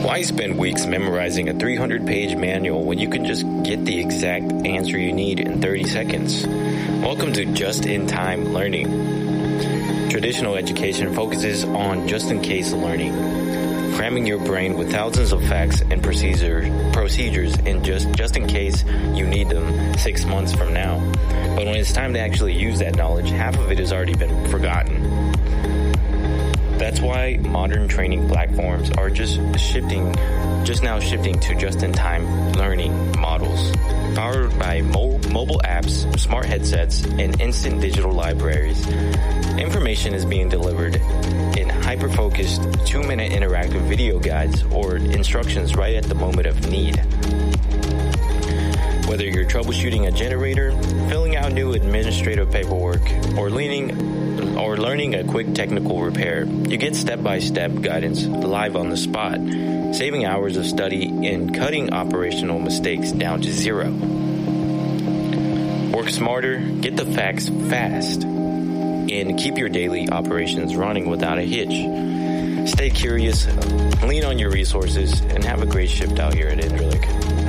Why spend weeks memorizing a 300-page manual when you can just get the exact answer you need in 30 seconds? Welcome to Just-in-Time Learning. Traditional education focuses on just-in-case learning, cramming your brain with thousands of facts and procedures in just in case you need them 6 months from now. But when it's time to actually use that knowledge, half of it has already been forgotten. That's why modern training platforms are just now shifting to just-in-time learning models. Powered by mobile apps, smart headsets, and instant digital libraries, information is being delivered in hyper-focused 2-minute interactive video guides or instructions right at the moment of need. Whether you're troubleshooting a generator, filling out new administrative paperwork, or learning a quick technical repair, you get step-by-step guidance live on the spot, saving hours of study and cutting operational mistakes down to zero. Work smarter, get the facts fast, and keep your daily operations running without a hitch. Stay curious, lean on your resources, and have a great shift out here at Indralik.